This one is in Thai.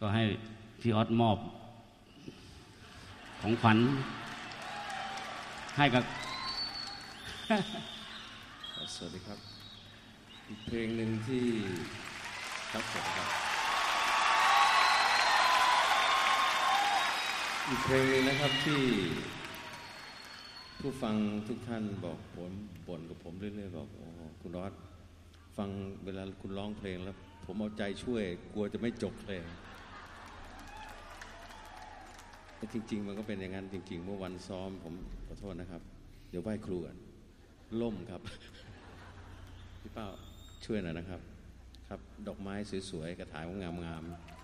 ก็ให้พี่ออสมอบของขวัญให้กับสวัสดีครับอีกเพลงหนึ่งที่ครับผมครับอีกเพลงหนึ่งนะครับที่ผู้ฟังทุกท่านบอกผมบ่นกับผมเรื่อยๆบอกโอ้คุณออสฟังเวลาคุณร้องเพลงแล้วผมเอาใจช่วยกลัวจะไม่จบเพลงแต่จริงๆมันก็เป็นอย่างนั้นจริงๆเมื่อวันซ้อมผมขอโทษนะครับเดี๋ยวไหว้ครูกันล่มครับพี่เป้าช่วยหน่อยนะครับครับดอกไม้สวยๆกระถางงามๆ